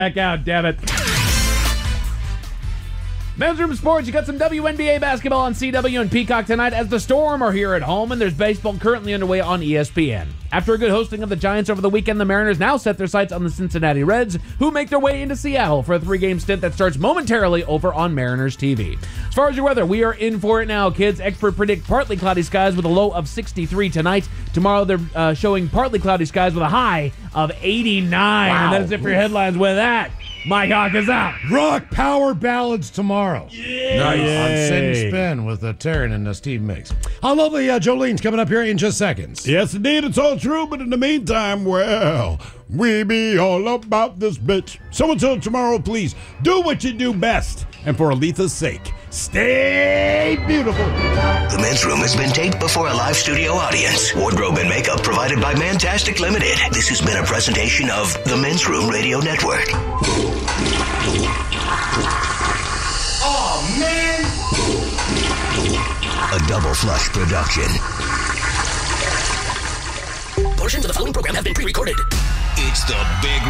Back out, damn it. Men's Room Sports, you got some WNBA basketball on CW and Peacock tonight as the Storm are here at home, and there's baseball currently underway on ESPN. After a good hosting of the Giants over the weekend, the Mariners now set their sights on the Cincinnati Reds, who make their way into Seattle for a 3-game stint that starts momentarily over on Mariners TV. As far as your weather, we are in for it now, kids. Experts predict partly cloudy skies with a low of 63 tonight. Tomorrow, they're showing partly cloudy skies with a high of 89. Wow. And that is it for your headlines with that. Mike Hawk is out. Rock power ballads tomorrow. Yeah. Nice. On Sit and Spin with Taryn and Steve Mix. How lovely. Jolene's coming up here in just seconds. Yes, indeed. It's all true. But in the meantime, well, we be all about this bitch. So until tomorrow, please do what you do best. And for Aletha's sake, stay beautiful. The Men's Room has been taped before a live studio audience. Wardrobe and makeup provided by Mantastic Limited. This has been a presentation of the Men's Room Radio Network. Oh, man! A Double Flush production. Portions of the following program have been pre-recorded. It's the Big